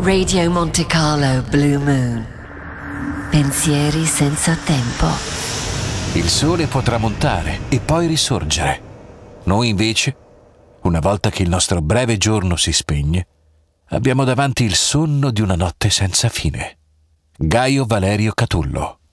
Radio Monte Carlo Blue Moon. Pensieri senza tempo. Il sole può tramontare e poi risorgere. Noi invece, una volta che il nostro breve giorno si spegne, abbiamo davanti il sonno di una notte senza fine. Gaio Valerio Catullo.